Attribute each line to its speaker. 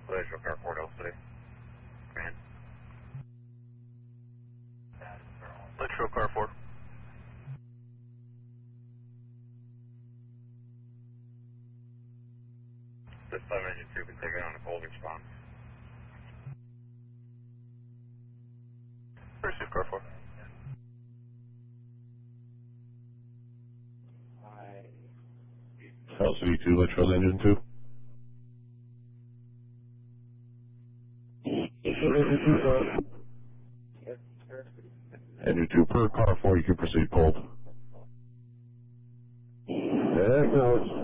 Speaker 1: Glacial Car 4 Del City. Command. Glacial Car 4. This time engine 2 can take it on a cold response. Pursuit Car 4.
Speaker 2: Velocity 2, Litchfield Engine 2. Engine 2 per car 4, you can proceed cold.
Speaker 3: Acknowledged.